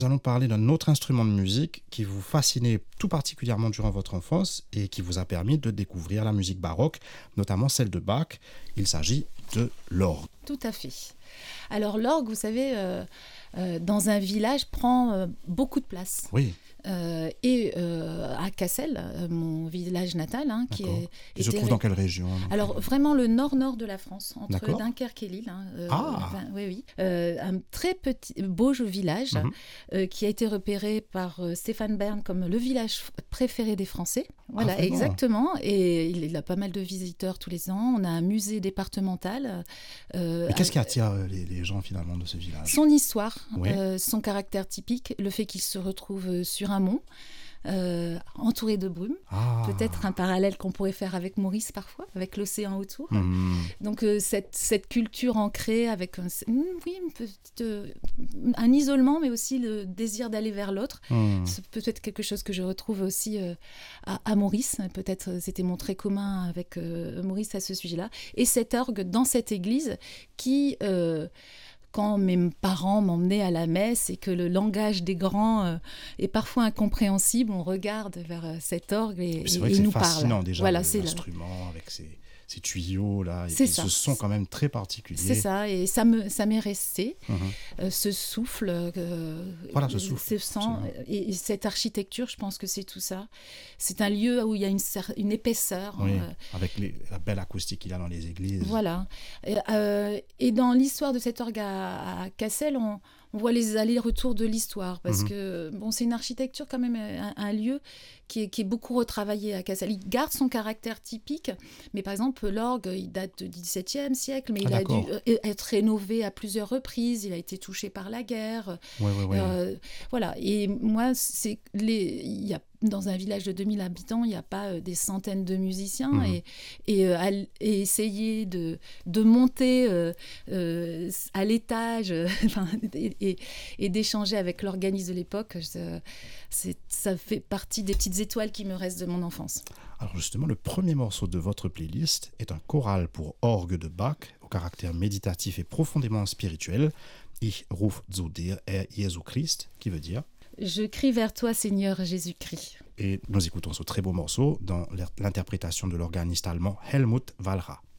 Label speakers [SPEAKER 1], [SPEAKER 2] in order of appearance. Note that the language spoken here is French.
[SPEAKER 1] Nous allons parler d'un autre instrument de musique qui vous fascinait tout particulièrement durant votre enfance et qui vous a permis de découvrir la musique baroque, notamment celle de Bach. Il s'agit de l'orgue.
[SPEAKER 2] Tout à fait. Alors l'orgue, vous savez, dans un village, prend beaucoup de place.
[SPEAKER 1] Oui,
[SPEAKER 2] À Cassel, mon village natal, qui
[SPEAKER 1] d'accord.
[SPEAKER 2] est,
[SPEAKER 1] Il se trouve dans quelle région?
[SPEAKER 2] alors vraiment le nord-nord de la France, entre
[SPEAKER 1] D'accord.
[SPEAKER 2] Dunkerque et Lille.
[SPEAKER 1] Ah.
[SPEAKER 2] Oui, oui. Un très petit, beau village qui a été repéré par Stéphane Bern comme le village préféré des Français. Voilà,
[SPEAKER 1] vraiment
[SPEAKER 2] exactement. Et il a pas mal de visiteurs tous les ans. On a un musée départemental.
[SPEAKER 1] Mais qu'est-ce qui attire les gens finalement de ce village?
[SPEAKER 2] Son histoire,
[SPEAKER 1] Oui.
[SPEAKER 2] son caractère typique, le fait qu'il se retrouve sur un mont, entouré de brume.
[SPEAKER 1] Ah.
[SPEAKER 2] Peut-être un parallèle qu'on pourrait faire avec Maurice parfois, avec l'océan autour. Donc cette culture ancrée avec un isolement, mais aussi le désir d'aller vers l'autre. C'est peut-être quelque chose que je retrouve aussi à Maurice. Peut-être c'était mon trait commun avec Maurice à ce sujet-là. Et cet orgue dans cette église qui... quand mes parents m'emmenaient à la messe et que le langage des grands est parfois incompréhensible, on regarde vers cet orgue et
[SPEAKER 1] C'est vrai que
[SPEAKER 2] il
[SPEAKER 1] c'est
[SPEAKER 2] nous parle.
[SPEAKER 1] fascinant déjà,
[SPEAKER 2] Voilà, c'est
[SPEAKER 1] l'instrument avec ces tuyaux là, et
[SPEAKER 2] C'est
[SPEAKER 1] puis
[SPEAKER 2] ça.
[SPEAKER 1] ce son quand même très particulier.
[SPEAKER 2] C'est ça, et ça m'est resté, ce souffle,
[SPEAKER 1] Voilà, ce souffle,
[SPEAKER 2] ce sang,
[SPEAKER 1] absolument.
[SPEAKER 2] et cette architecture, je pense que c'est tout ça. C'est un lieu où il y a une épaisseur.
[SPEAKER 1] Oui, avec la belle acoustique qu'il y a dans les églises.
[SPEAKER 2] Voilà. Et dans l'histoire de cet orgue à Cassel, on voit les allers-retours de l'histoire, parce que c'est une architecture quand même, un lieu qui est beaucoup retravaillé à Cassel. Il garde son caractère typique, mais par exemple, l'orgue, il date du XVIIe siècle, mais il a dû être rénové à plusieurs reprises, il a été touché par la guerre.
[SPEAKER 1] Oui.
[SPEAKER 2] Voilà, et moi, il y a dans un village de 2000 habitants, il n'y a pas des centaines de musiciens, et essayer de monter à l'étage et d'échanger avec l'organiste de l'époque, ça fait partie des petites étoiles qui me restent de mon enfance.
[SPEAKER 1] Alors justement, le premier morceau de votre playlist est un choral pour orgue de Bach, au caractère méditatif et profondément spirituel. Ich ruf zu dir, Herr Jesu Christ, qui veut dire...
[SPEAKER 2] Je crie vers toi, Seigneur Jésus-Christ.
[SPEAKER 1] Et nous écoutons ce très beau morceau dans l'interprétation de l'organiste allemand Helmut Wallra.